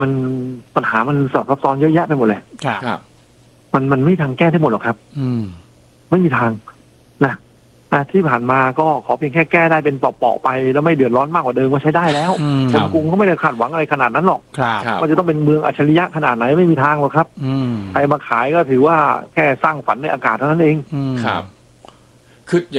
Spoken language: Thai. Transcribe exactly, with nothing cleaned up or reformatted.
มันปัญหามันซับซ้อนเยอะแยะไปหมดเลยครับครับมันมันไม่มีทางแก้ได้หมดหรอกครับอืมไม่มีทางนะอ่ะที่ผ่านมาก็ขอเพียงแค่แก้ได้เป็นเปาะๆไปแล้วไม่เดือดร้อนมากกว่าเดิมก็ใช้ได้แล้วอืมคนกรุงก็ไม่ได้คาดหวังอะไรขนาดนั้นหรอกครับครับว่าจะต้องเป็นเมืองอัจฉริยะขนาดไหนไม่มีทางหรอกครับอืมใครมาขายก็ถือว่าแค่สร้างฝันในอากาศเท่านั้นเองอืมครับคือ